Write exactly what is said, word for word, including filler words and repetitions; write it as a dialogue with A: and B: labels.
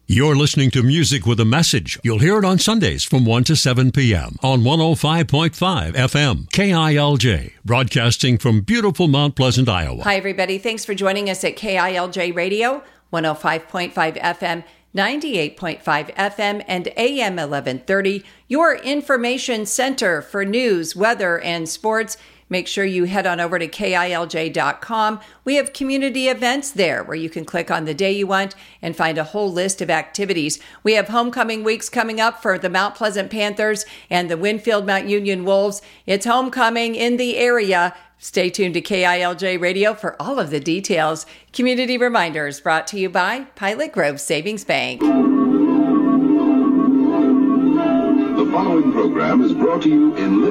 A: You're listening to Music with a Message. You'll hear it on Sundays from one to seven p.m. on one oh five point five F M, K I L J, broadcasting from beautiful Mount Pleasant, Iowa.
B: Hi, everybody. Thanks for joining us at K I L J Radio, one oh five point five F M, ninety-eight point five F M, and A M eleven thirty, your information center for news, weather, and sports. Make sure you head on over to K I L J dot com. We have community events there where you can click on the day you want and find a whole list of activities. We have homecoming weeks coming up for the Mount Pleasant Panthers and the Winfield Mount Union Wolves. It's homecoming in the area. Stay tuned to K I L J Radio for all of the details. Community reminders brought to you by Pilot Grove Savings Bank.
C: The following program is brought to you in